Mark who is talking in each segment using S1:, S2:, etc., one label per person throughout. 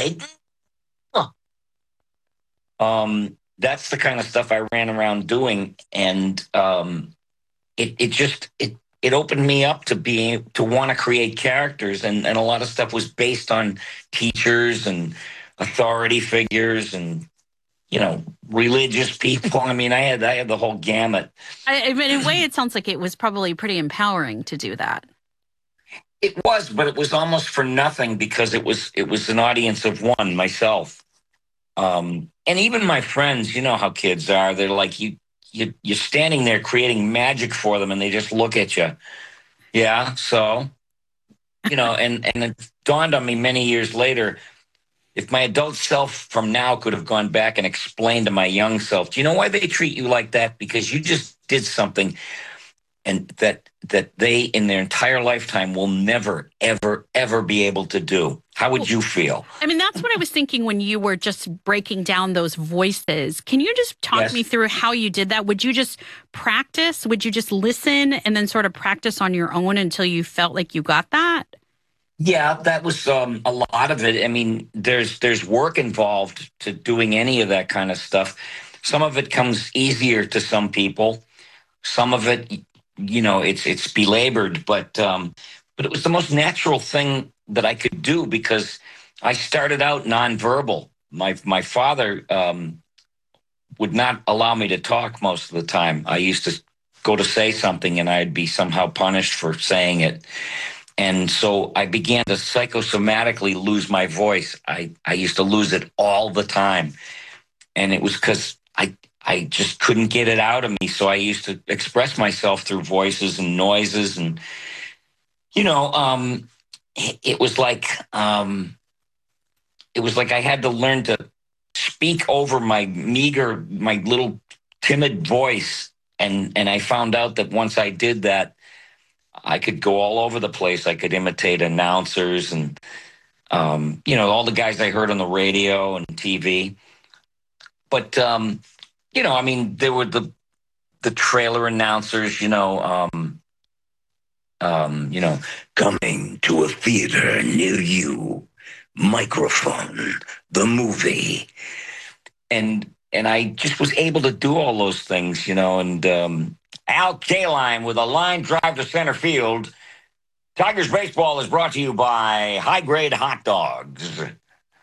S1: say, that's the kind of stuff I ran around doing. And it opened me up to want to create characters. And a lot of stuff was based on teachers and authority figures and, religious people. I mean, I had the whole gamut.
S2: I mean, in a way, it sounds like it was probably pretty empowering to do that.
S1: It was, but it was almost for nothing because it was an audience of one, myself. And even my friends, you know how kids are. They're like, you're standing there creating magic for them and they just look at you. Yeah. So, and it dawned on me many years later, if my adult self from now could have gone back and explained to my young self, do you know why they treat you like that? Because you just did something and that they in their entire lifetime will never, ever, ever be able to do. How would you feel?
S2: I mean, that's what I was thinking when you were just breaking down those voices. Can you just talk me through how you did that? Would you just practice? Would you just listen and then sort of practice on your own until you felt like you got that?
S1: Yeah, that was a lot of it. I mean, there's work involved to doing any of that kind of stuff. Some of it comes easier to some people. Some of it, it's belabored, but it was the most natural thing that I could do because I started out nonverbal. My father would not allow me to talk most of the time. I used to go to say something and I'd be somehow punished for saying it. And so I began to psychosomatically lose my voice. I used to lose it all the time. And it was because I just couldn't get it out of me. So I used to express myself through voices and noises. And, it was like I had to learn to speak over my little timid voice. And I found out that once I did that, I could go all over the place. I could imitate announcers and, all the guys I heard on the radio and TV. But, there were the trailer announcers, coming to a theater near you, microphone, the movie. And I just was able to do all those things, and Al Kaline with a line drive to center field. Tigers baseball is brought to you by High Grade Hot Dogs. And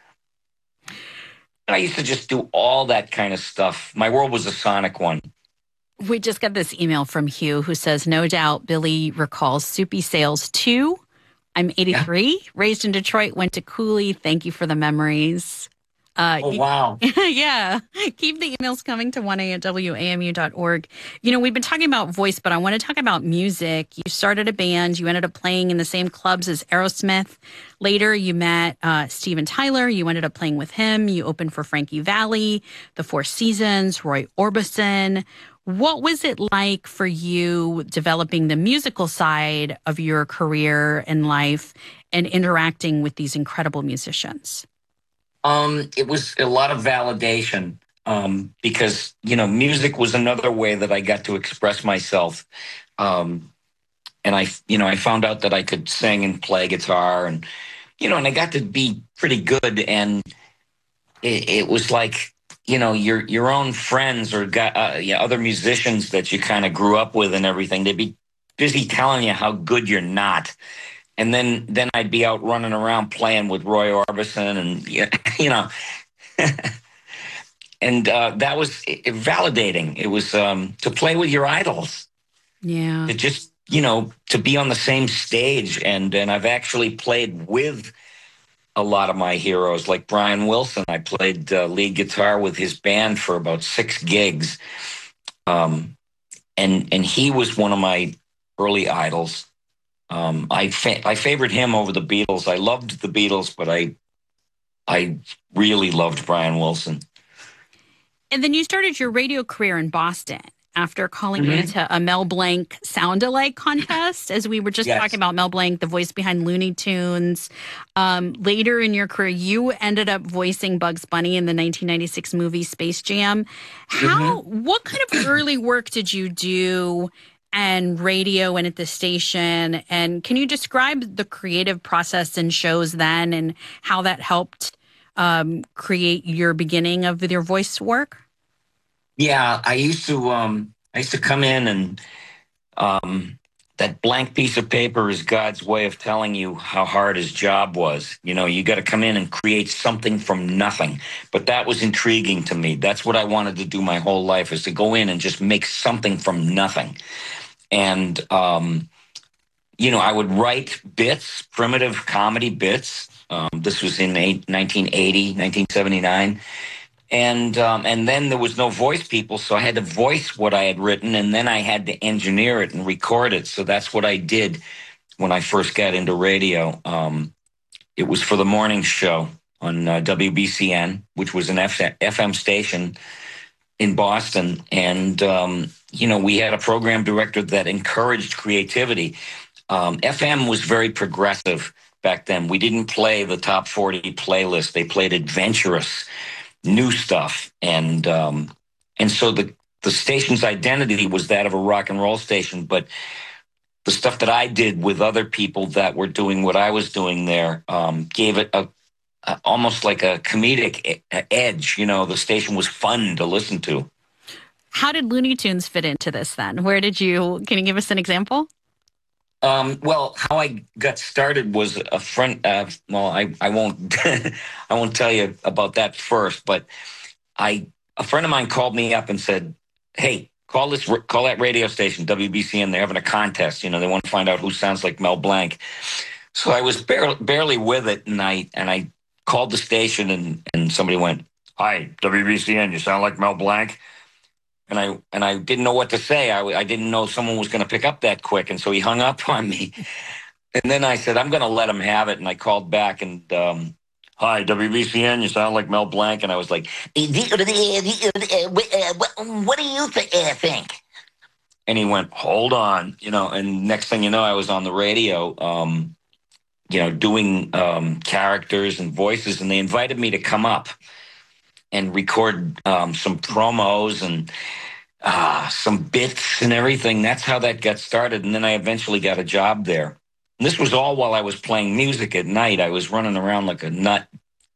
S1: I used to just do all that kind of stuff. My world was a sonic one.
S2: We just got this email from Hugh who says, no doubt Billy recalls Soupy Sales 2. I'm 83, raised in Detroit, went to Cooley. Thank you for the memories.
S1: Wow.
S2: Yeah. Keep the emails coming to 1a@wamu.org. We've been talking about voice, but I want to talk about music. You started a band. You ended up playing in the same clubs as Aerosmith. Later, you met Steven Tyler. You ended up playing with him. You opened for Frankie Valli, The Four Seasons, Roy Orbison. What was it like for you developing the musical side of your career and life and interacting with these incredible musicians?
S1: It was a lot of validation because, music was another way that I got to express myself. And I found out that I could sing and play guitar and I got to be pretty good. And it was like, your own friends or other musicians that you kind of grew up with and everything, they'd be busy telling you how good you're not. And then I'd be out running around playing with Roy Orbison and, and that was validating. It was to play with your idols.
S2: Yeah.
S1: To just, to be on the same stage. And I've actually played with a lot of my heroes, like Brian Wilson. I played lead guitar with his band for about 6 gigs. And he was one of my early idols. I favored him over the Beatles. I loved the Beatles, but I really loved Brian Wilson.
S2: And then you started your radio career in Boston after calling into a Mel Blanc sound-alike contest, as we were just talking about Mel Blanc, the voice behind Looney Tunes. Later in your career, you ended up voicing Bugs Bunny in the 1996 movie Space Jam. What kind of early work did you do and radio and at the station? And can you describe the creative process in shows then and how that helped create your beginning of your voice work?
S1: Yeah, I used to come in and that blank piece of paper is God's way of telling you how hard his job was. You know, you got to come in and create something from nothing. But that was intriguing to me. That's what I wanted to do my whole life, is to go in and just make something from nothing. And I would write bits, primitive comedy bits. This was in 1980, 1979. And then there was no voice people, so I had to voice what I had written, and then I had to engineer it and record it. So that's what I did when I first got into radio. It was for the morning show on WBCN, which was an FM station in Boston. And, we had a program director that encouraged creativity. FM was very progressive back then. We didn't play the top 40 playlist. They played adventurous new stuff. And so the station's identity was that of a rock and roll station. But the stuff that I did with other people that were doing what I was doing there gave it almost like a comedic edge. You know, the station was fun to listen to.
S2: How did Looney Tunes fit into this then? Can you give us an example?
S1: Well, how I got started was a friend. I won't, I won't tell you about that first, but a friend of mine called me up and said, "Hey, call that radio station, WBCN. They're having a contest. You know, they want to find out who sounds like Mel Blanc." So I was barely with it, and I called the station, and somebody went, "Hi, WBCN. You sound like Mel Blanc." And I didn't know what to say. I didn't know someone was going to pick up that quick, and so he hung up on me. And then I said, "I'm going to let him have it." And I called back and, "Hi, WBCN, you sound like Mel Blanc." And I was like, "What do you think?" And he went, "Hold on," And next thing you know, I was on the radio, doing characters and voices, and they invited me to come up and record some promos and some bits and everything. That's how that got started. And then I eventually got a job there. And this was all while I was playing music at night. I was running around like a nut.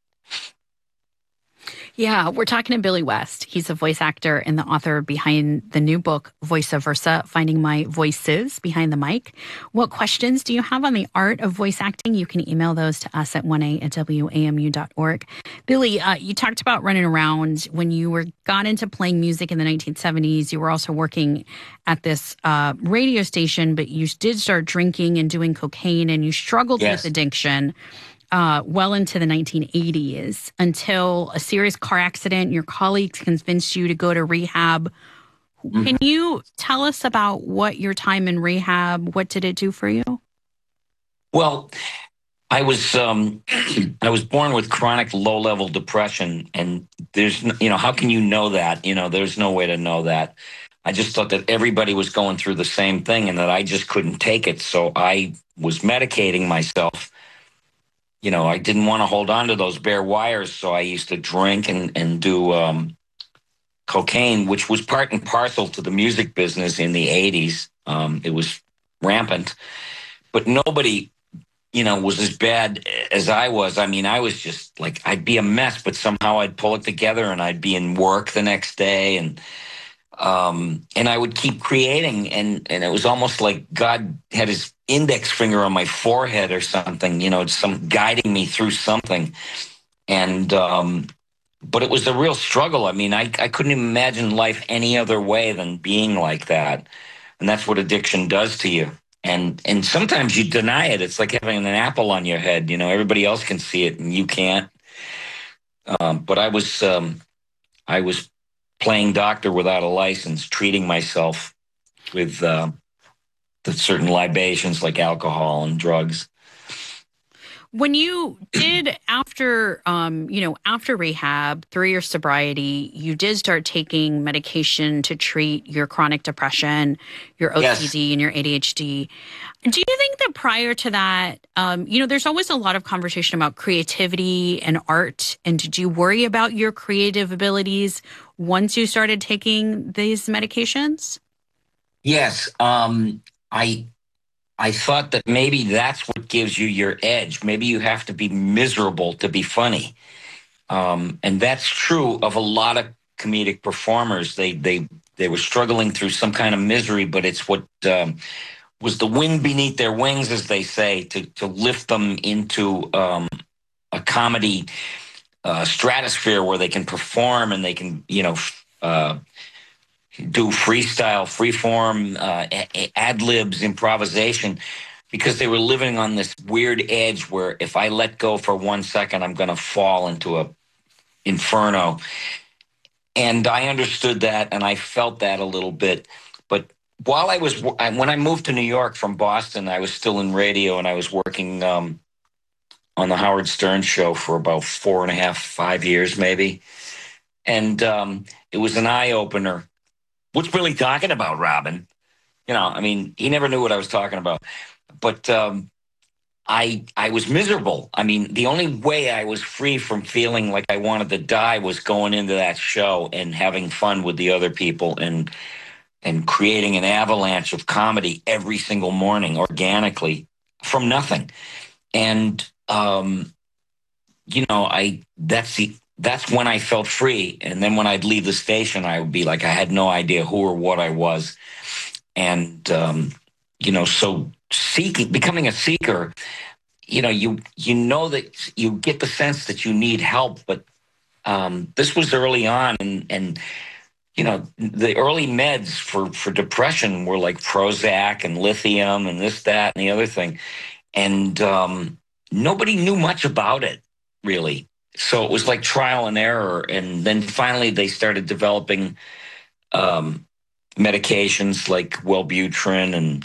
S2: Yeah, we're talking to Billy West. He's a voice actor and the author behind the new book, Voice Versa, Finding My Voices Behind the Mic. What questions do you have on the art of voice acting? You can email those to us at 1a@wamu.org. Billy, you talked about running around when you got into playing music in the 1970s. You were also working at this radio station, but you did start drinking and doing cocaine, and you struggled with addiction. Well into the 1980s, until a serious car accident. Your colleagues convinced you to go to rehab. Mm-hmm. Can you tell us about what your time in rehab, what did it do for you?
S1: Well, I was born with chronic low-level depression, and there's, how can you know that? There's no way to know that. I just thought that everybody was going through the same thing and that I just couldn't take it. So I was medicating myself. I didn't want to hold on to those bare wires, so I used to drink and do cocaine, which was part and parcel to the music business in the 80s. It was rampant, but nobody, was as bad as I was. I mean, I was just like, I'd be a mess, but somehow I'd pull it together and I'd be in work the next day, and I would keep creating, and it was almost like God had his index finger on my forehead or something, some guiding me through something. And but it was a real struggle. I mean, I couldn't imagine life any other way than being like that. And that's what addiction does to you. And sometimes you deny it. It's like having an apple on your head. Everybody else can see it and you can't. But I was playing doctor without a license, treating myself with the certain libations like alcohol and drugs.
S2: When you did after rehab, through your sobriety, you did start taking medication to treat your chronic depression, your OCD, and your ADHD. Do you think that prior to that, there's always a lot of conversation about creativity and art. And did you worry about your creative abilities once you started taking these medications?
S1: Yes. I thought that maybe that's what gives you your edge. Maybe you have to be miserable to be funny. And that's true of a lot of comedic performers. They were struggling through some kind of misery, but it's what was the wind beneath their wings, as they say, to lift them into a comedy stratosphere where they can perform and they can, do freestyle, freeform, ad libs, improvisation, because they were living on this weird edge where if I let go for 1 second, I'm going to fall into a inferno. And I understood that, and I felt that a little bit. But while when I moved to New York from Boston, I was still in radio, and I was working on the Howard Stern show for about 4.5, 5 years, maybe. And it was an eye opener. What's Billy talking about, Robin? He never knew what I was talking about. But I was miserable. The only way I was free from feeling like I wanted to die was going into that show and having fun with the other people and creating an avalanche of comedy every single morning organically from nothing. And that's when I felt free. And then when I'd leave the station, I would be like, I had no idea who or what I was. And, so becoming a seeker, you know that you get the sense that you need help. But this was early on. And the early meds for depression were like Prozac and lithium and this, that, and the other thing. And nobody knew much about it, really. So it was like trial and error. And then finally they started developing medications like Wellbutrin and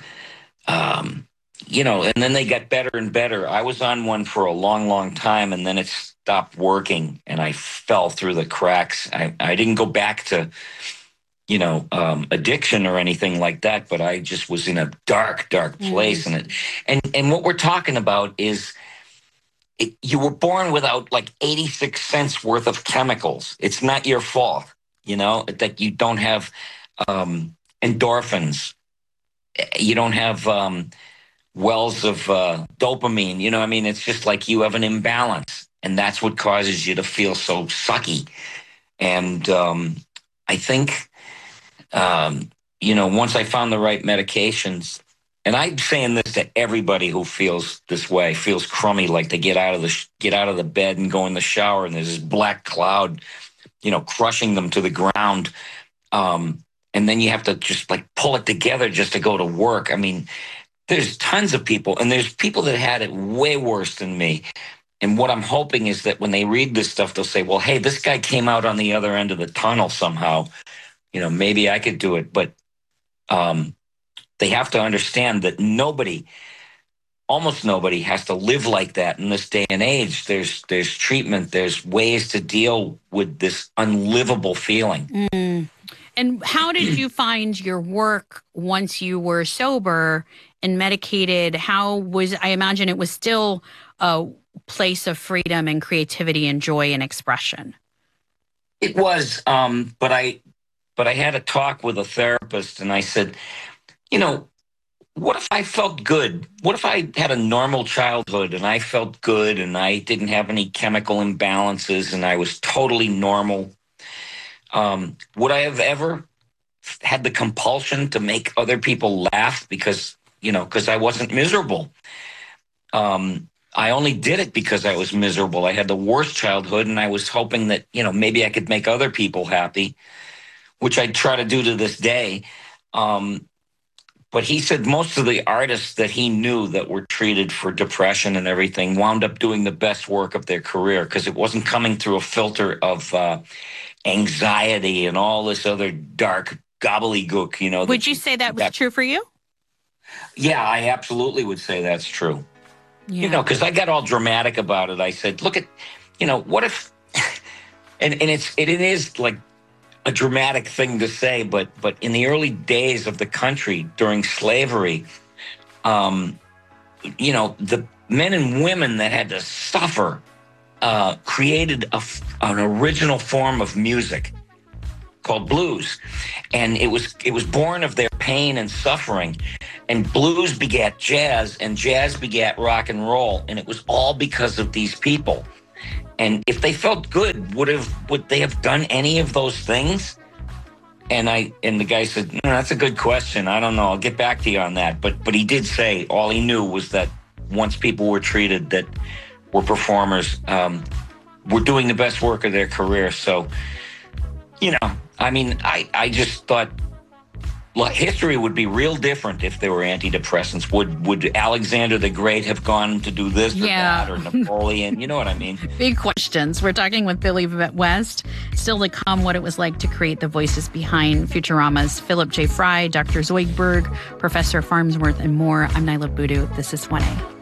S1: then they got better and better. I was on one for a long, long time, and then it stopped working, and I fell through the cracks. I didn't go back to, addiction or anything like that, but I just was in a dark, dark place. And what we're talking about is you were born without like 86 cents worth of chemicals. It's not your fault, that you don't have endorphins. You don't have wells of dopamine. It's just like you have an imbalance, and that's what causes you to feel so sucky. And I think, once I found the right medications, and I'm saying this to everybody who feels this way, feels crummy, like they get out of the bed and go in the shower, and there's this black cloud, crushing them to the ground. And then you have to just like pull it together just to go to work. There's tons of people, and there's people that had it way worse than me. And what I'm hoping is that when they read this stuff, they'll say, well, hey, this guy came out on the other end of the tunnel somehow. Maybe I could do it. But they have to understand that almost nobody has to live like that in this day and age. There's treatment. There's ways to deal with this unlivable feeling.
S2: Mm. And how did you find your work once you were sober and medicated? I imagine it was still a place of freedom and creativity and joy and expression.
S1: It was, but I had a talk with a therapist, and I said, what if I felt good? What if I had a normal childhood and I felt good and I didn't have any chemical imbalances and I was totally normal? Would I have ever had the compulsion to make other people laugh because I wasn't miserable? I only did it because I was miserable. I had the worst childhood, and I was hoping that, maybe I could make other people happy, which I try to do to this day. But he said most of the artists that he knew that were treated for depression and everything wound up doing the best work of their career because it wasn't coming through a filter of anxiety and all this other dark gobbledygook.
S2: Would you say that was true for you?
S1: Yeah, I absolutely would say that's true.
S2: Yeah.
S1: Because I got all dramatic about it. I said, look at, what if, and it is like a dramatic thing to say, but in the early days of the country during slavery, the men and women that had to suffer created an original form of music called blues, and it was born of their pain and suffering. And blues begat jazz, and jazz begat rock and roll, and it was all because of these people. And if they felt good, would they have done any of those things? And the guy said, no, that's a good question. I don't know. I'll get back to you on that. But he did say all he knew was that once people were treated that were performers, were doing the best work of their career. So, I just thought, history would be real different if there were antidepressants. Would Alexander the Great have gone to do this or that, or Napoleon? You know what I mean?
S2: Big questions. We're talking with Billy West. Still to come, what it was like to create the voices behind Futurama's Philip J. Fry, Dr. Zoidberg, Professor Farnsworth, and more. I'm Nyla Boodoo. This is 1A.